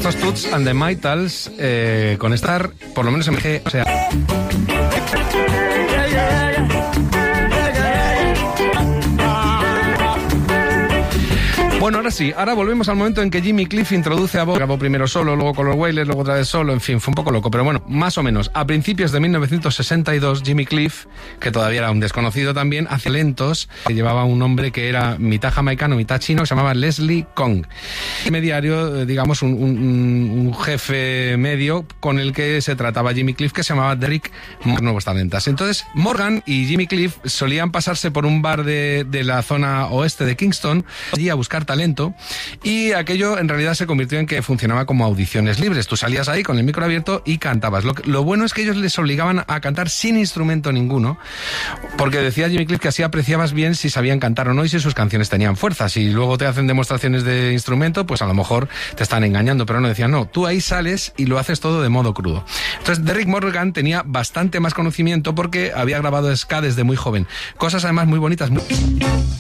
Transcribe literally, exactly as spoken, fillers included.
Estos Toots and the Maytals, eh, con estar, por lo menos en G, o sea... Bueno, ahora sí, ahora volvemos al momento en que Jimmy Cliff introduce a Bob. Grabó primero solo, luego con los Wailers, luego otra vez solo, en fin, fue un poco loco, pero bueno, más o menos. A principios de mil novecientos sesenta y dos, Jimmy Cliff, que todavía era un desconocido también, hace lentos, que llevaba un hombre que era mitad jamaicano, mitad chino, que se llamaba Leslie Kong. Mediario, digamos, un, un, un jefe medio con el que se trataba Jimmy Cliff, que se llamaba Derrick Morgan, Nuevos Talentas. Entonces, Morgan y Jimmy Cliff solían pasarse por un bar de, de la zona oeste de Kingston, allí a buscar talento, y aquello en realidad se convirtió en que funcionaba como audiciones libres. Tú salías ahí con el micro abierto y cantabas. Lo, lo bueno es que ellos les obligaban a cantar sin instrumento ninguno, porque decía Jimmy Cliff que así apreciabas bien si sabían cantar o no y si sus canciones tenían fuerza. Si luego te hacen demostraciones de instrumento, pues a lo mejor te están engañando, pero no, decían, no, tú ahí sales y lo haces todo de modo crudo. Entonces Derrick Morgan tenía bastante más conocimiento porque había grabado ska desde muy joven. Cosas además muy bonitas. Muy...